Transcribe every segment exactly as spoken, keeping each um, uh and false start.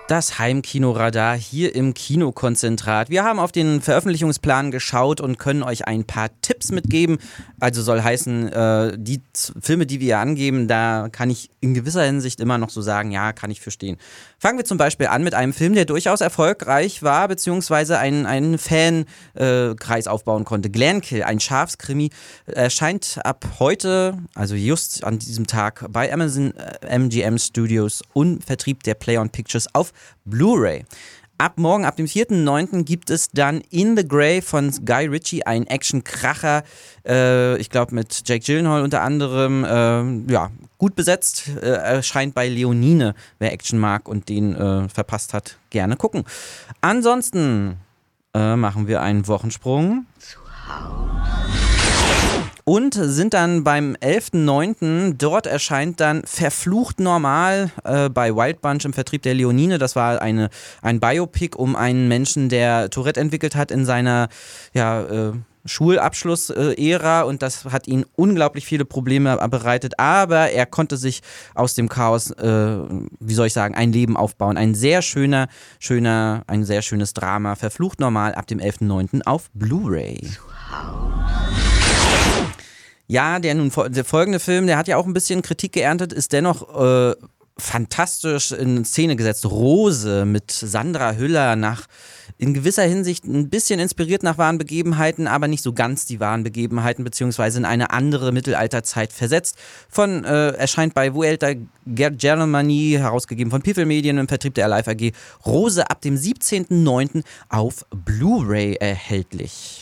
Das Heimkinoradar hier im Kinokonzentrat. Wir haben auf den Veröffentlichungsplan geschaut und können euch ein paar Tipps mitgeben. Also soll heißen, äh, die Z- Filme, die wir angeben, da kann ich in gewisser Hinsicht immer noch so sagen, ja, kann ich verstehen. Fangen wir zum Beispiel an mit einem Film, der durchaus erfolgreich war, beziehungsweise einen, einen Fankreis äh, aufbauen konnte. Glenkill, ein Schafskrimi, erscheint ab heute, also just an diesem Tag, bei Amazon äh, M G M Studios und Vertrieb der Play on Pictures auf Blu-ray. Ab morgen, ab dem vierten neunten gibt es dann In the Grey von Guy Ritchie, ein Action-Kracher, äh, ich glaube mit Jake Gyllenhaal unter anderem, äh, ja, gut besetzt, äh, erscheint bei Leonine, wer Action mag und den äh, verpasst hat, gerne gucken. Ansonsten äh, machen wir einen Wochensprung. Zu Hause. Und sind dann beim elften neunten Dort erscheint dann Verflucht normal äh, bei Wild Bunch im Vertrieb der Leonine. Das war eine, ein Biopic um einen Menschen, der Tourette entwickelt hat in seiner ja, äh, Schulabschluss-Ära und das hat ihn unglaublich viele Probleme bereitet, aber er konnte sich aus dem Chaos, äh, wie soll ich sagen, ein Leben aufbauen. Ein sehr schöner, schöner, ein sehr schönes Drama. Verflucht normal ab dem elften neunten auf Blu-ray. Ja, der nun der folgende Film, der hat ja auch ein bisschen Kritik geerntet, ist dennoch äh, fantastisch in Szene gesetzt. Rose mit Sandra Hüller, nach in gewisser Hinsicht ein bisschen inspiriert nach wahren Begebenheiten, aber nicht so ganz die wahren Begebenheiten, beziehungsweise in eine andere Mittelalterzeit versetzt. Von äh, erscheint bei Vuelta Germany, herausgegeben von People Medien im Vertrieb der Alive A G. Rose ab dem siebzehnten neunten auf Blu-ray erhältlich.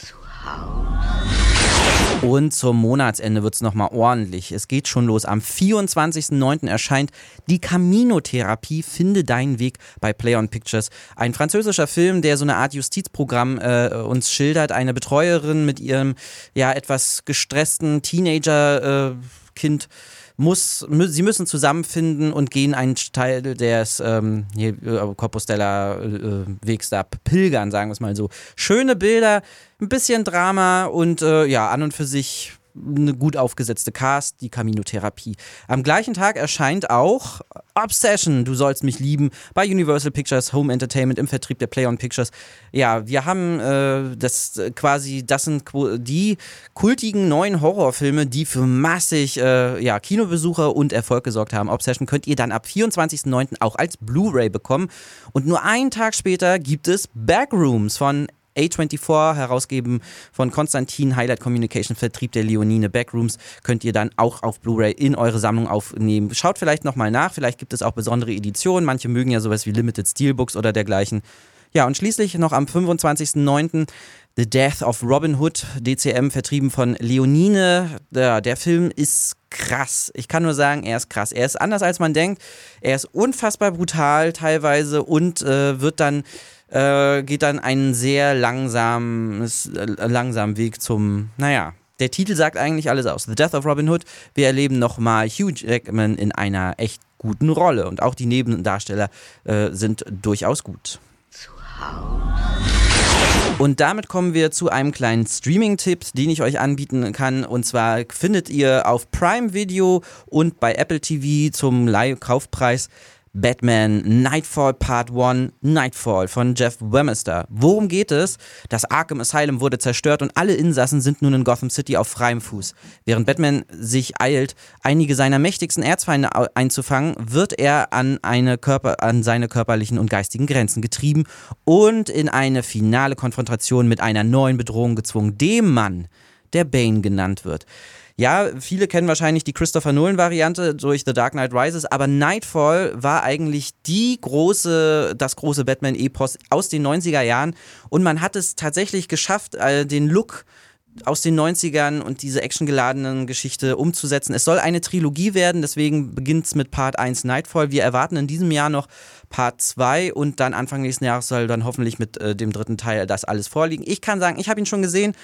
Und zum Monatsende wird es nochmal ordentlich. Es geht schon los. Am vierundzwanzigsten neunten erscheint Die Camino-Therapie, finde deinen Weg bei Play on Pictures. Ein französischer Film, der so eine Art Justizprogramm äh, uns schildert. Eine Betreuerin mit ihrem ja etwas gestressten Teenager-Kind äh, Muss, mü- sie müssen zusammenfinden und gehen einen Teil des ähm, hier, äh, Compostela-Wegs da pilgern, sagen wir es mal so. Schöne Bilder, ein bisschen Drama und äh, ja, an und für sich eine gut aufgesetzte Cast, die Camino-Therapie. Am gleichen Tag erscheint auch Obsession, du sollst mich lieben, bei Universal Pictures Home Entertainment im Vertrieb der Play on Pictures. Ja, wir haben äh, das äh, quasi, das sind die kultigen neuen Horrorfilme, die für massig äh, ja, Kinobesucher und Erfolg gesorgt haben. Obsession könnt ihr dann ab vierundzwanzigsten neunten auch als Blu-ray bekommen. Und nur einen Tag später gibt es Backrooms von A vierundzwanzig, herausgeben von Konstantin, Highlight Communication, Vertrieb der Leonine. Backrooms könnt ihr dann auch auf Blu-ray in eure Sammlung aufnehmen. Schaut vielleicht nochmal nach, vielleicht gibt es auch besondere Editionen. Manche mögen ja sowas wie Limited Steelbooks oder dergleichen. Ja, und schließlich noch am fünfundzwanzigsten neunten The Death of Robin Hood, D C M, vertrieben von Leonine. Ja, der Film ist krass. Ich kann nur sagen, er ist krass. Er ist anders, als man denkt. Er ist unfassbar brutal teilweise und äh, wird dann Äh, geht dann einen sehr langsamen, äh, langsamen Weg zum, naja, der Titel sagt eigentlich alles aus. The Death of Robin Hood. Wir erleben nochmal Hugh Jackman in einer echt guten Rolle und auch die Nebendarsteller äh, sind durchaus gut. Zu Hause. Und damit kommen wir zu einem kleinen Streaming-Tipp, den ich euch anbieten kann. Und zwar findet ihr auf Prime Video und bei Apple T V zum Leihkaufpreis Batman Nightfall Part eins, Nightfall von Jeff Wemester. Worum geht es? Das Arkham Asylum wurde zerstört und alle Insassen sind nun in Gotham City auf freiem Fuß. Während Batman sich eilt, einige seiner mächtigsten Erzfeinde einzufangen, wird er an, eine Körper, an seine körperlichen und geistigen Grenzen getrieben und in eine finale Konfrontation mit einer neuen Bedrohung gezwungen, dem Mann, der Bane genannt wird. Ja, viele kennen wahrscheinlich die Christopher Nolan-Variante durch The Dark Knight Rises, aber Nightfall war eigentlich die große, das große Batman-Epos aus den neunziger Jahren und man hat es tatsächlich geschafft, den Look aus den neunzigern und diese actiongeladenen Geschichte umzusetzen. Es soll eine Trilogie werden, deswegen beginnt es mit Part eins Nightfall. Wir erwarten in diesem Jahr noch Part zwei und dann Anfang nächsten Jahres soll dann hoffentlich mit äh, dem dritten Teil das alles vorliegen. Ich kann sagen, ich habe ihn schon gesehen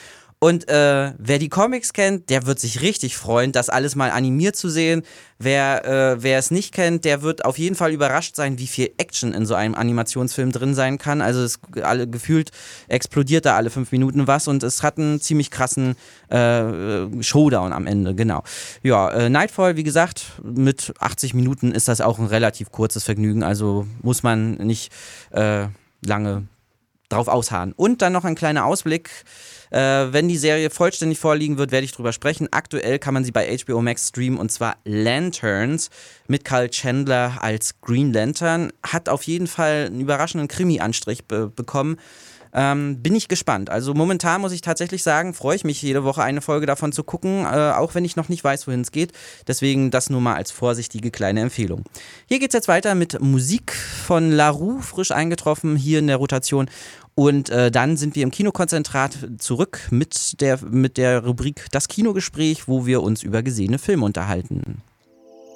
Und äh, wer die Comics kennt, der wird sich richtig freuen, das alles mal animiert zu sehen. Wer, äh, wer es nicht kennt, der wird auf jeden Fall überrascht sein, wie viel Action in so einem Animationsfilm drin sein kann. Also es alle gefühlt explodiert da alle fünf Minuten was und es hat einen ziemlich krassen äh, Showdown am Ende, genau. Ja, äh, Nightfall, wie gesagt, mit achtzig Minuten ist das auch ein relativ kurzes Vergnügen, also muss man nicht äh, lange drauf ausharren. Und dann noch ein kleiner Ausblick. Äh, wenn die Serie vollständig vorliegen wird, werde ich drüber sprechen. Aktuell kann man sie bei H B O Max streamen und zwar Lanterns mit Kyle Chandler als Green Lantern. Hat auf jeden Fall einen überraschenden Krimi-Anstrich be- bekommen. Ähm, bin ich gespannt. Also momentan muss ich tatsächlich sagen, freue ich mich jede Woche eine Folge davon zu gucken, äh, auch wenn ich noch nicht weiß, wohin es geht. Deswegen das nur mal als vorsichtige kleine Empfehlung. Hier geht es jetzt weiter mit Musik von La Roux, frisch eingetroffen hier in der Rotation. Und äh, dann sind wir im Kinokonzentrat zurück mit der, mit der Rubrik Das Kinogespräch, wo wir uns über gesehene Filme unterhalten.